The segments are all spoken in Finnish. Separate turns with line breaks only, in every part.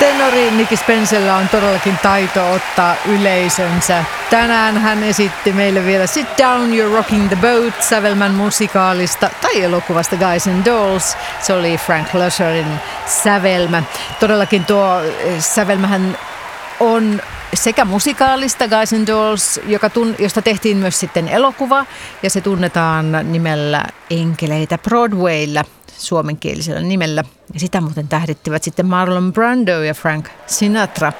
Tenori Nicky Spencerllä on todellakin taito ottaa yleisönsä. Tänään hän esitti meille vielä Sit Down, You're Rocking the Boat sävelmän musikaalista tai elokuvasta Guys and Dolls. Se oli Frank Loesserin sävelmä. Todellakin tuo sävelmähän on sekä musikaalista Guys and Dolls, josta tehtiin myös sitten elokuva, ja se tunnetaan nimellä Enkeleitä Broadwaylla, suomenkielisellä nimellä. Ja sitä muuten tähdittivät sitten Marlon Brando ja Frank Sinatra.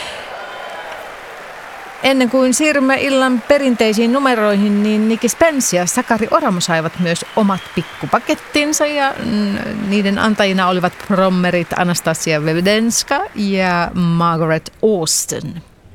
Ennen kuin siirrymme illan perinteisiin numeroihin, niin Nicky Spence ja Sakari Oramo saivat myös omat pikkupakettinsa, ja niiden antajina olivat prommerit Anastasia Wedenska ja Margaret Austin.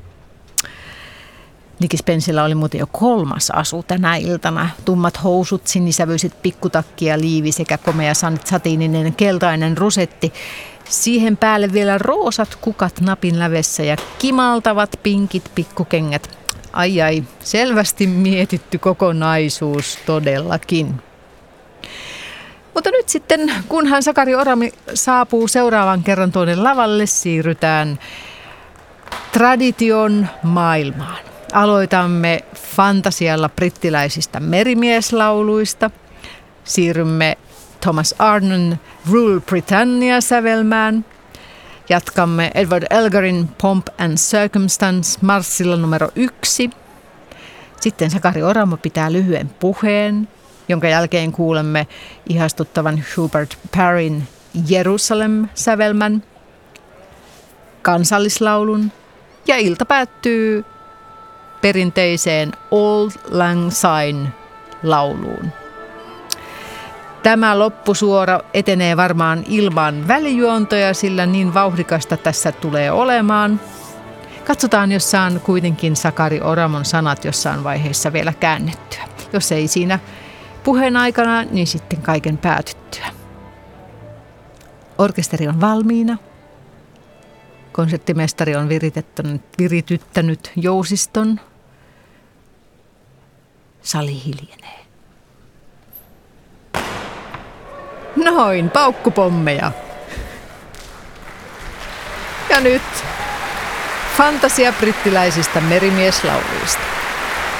Nicky Spencellä oli muuten jo 3. asu tänä iltana. Tummat housut, sinisävyiset pikkutakki ja liivi sekä komea satiininen keltainen rusetti. Siihen päälle vielä roosat kukat napin lävessä ja kimaltavat pinkit pikkukengät. Ai, selvästi mietitty kokonaisuus todellakin. Mutta nyt sitten, kunhan Sakari Oramo saapuu seuraavan kerran tuonne lavalle, siirrytään tradition maailmaan. Aloitamme fantasialla brittiläisistä merimieslauluista. Siirrymme Thomas Arnon Rule Britannia-sävelmään. Jatkamme Edward Elgarin Pomp and Circumstance marssilla numero 1. Sitten Sakari Oramo pitää lyhyen puheen, jonka jälkeen kuulemme ihastuttavan Hubert Parryn Jerusalem-sävelmän, kansallislaulun, ja ilta päättyy perinteiseen Auld Lang Syne lauluun. Tämä loppusuora etenee varmaan ilman välijuontoja, sillä niin vauhdikasta tässä tulee olemaan. Katsotaan, jos saan kuitenkin Sakari Oramon sanat jossain vaiheessa vielä käännettyä. Jos ei siinä puheen aikana, niin sitten kaiken päätyttyä. Orkesteri on valmiina. Konserttimestari on virityttänyt jousiston. Sali hiljenee. Noin, paukkupommeja. Ja nyt fantasia brittiläisistä merimieslauluista.